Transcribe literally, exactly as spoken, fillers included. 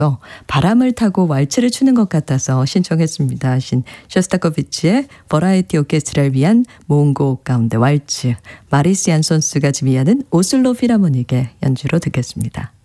바람을 타고 왈츠를 추는 것 같아서 신청했습니다 하신 쇼스타코비치의 버라이티 오케스트라를 위한 모음곡 가운데 왈츠, 마리스 얀손스가 지휘하는 오슬로 필하모닉의 연주로 듣겠습니다.